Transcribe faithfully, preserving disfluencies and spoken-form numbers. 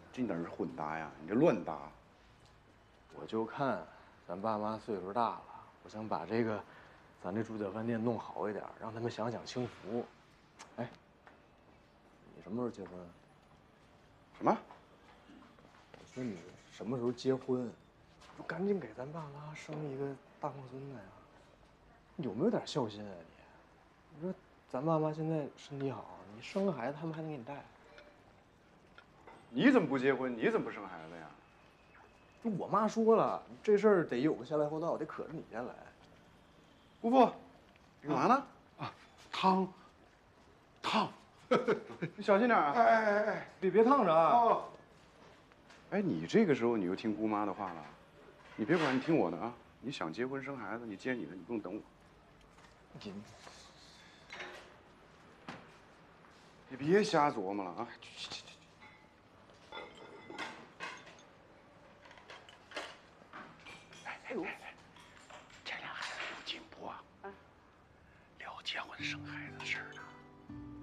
这哪是混搭呀？你这乱搭。 我就看咱爸妈岁数大了，我想把这个咱这住脚饭店弄好一点，让他们享享清福。哎，你什么时候结婚？ 什么？ 我说你什么时候结婚？就赶紧给咱爸妈生一个大胖孙子呀！有没有点孝心啊你？你说咱爸妈现在身体好，你生个孩子他们还能给你带。 你怎么不结婚？你怎么不生孩子呀？ 就我妈说了，这事儿得有个先来后到，得可着你先来。 姑父，你干嘛呢？ 啊，汤，烫， 你小心点啊！ 哎哎哎哎， 别别烫着啊！ 哦， 哎，你这个时候你又听姑妈的话了，你别管，你听我的啊！你想结婚生孩子，你接你的，你不用等我。 你你别瞎琢磨了啊！去去去去。 哎哎哎，这俩孩子有进步啊！聊结婚生孩子的事儿呢。